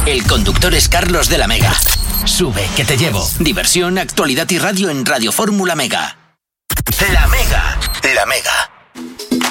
El conductor es Carlos de la Mega. Sube, que te llevo. Diversión, actualidad y radio en Radio Fórmula Mega.